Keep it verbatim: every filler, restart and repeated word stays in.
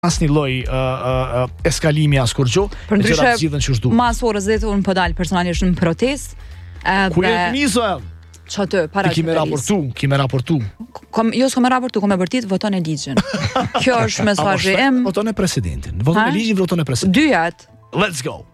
asnjë lloj uh, uh, eskalimi as kur gjë. Përndryshe, Gjithën që shdu. mas orës dhjetë unë po dal personalisht në protestë. Ku e niso? Qa të, para Ti kime raportu, kime raportu. Kom, jo s'kom e raportu, kom e vërtit voton e ligjin. Kjo është mesazhi im. Voton e presidentin. Voton e ligjin, voton e presidentin. Dyjat. Let's go.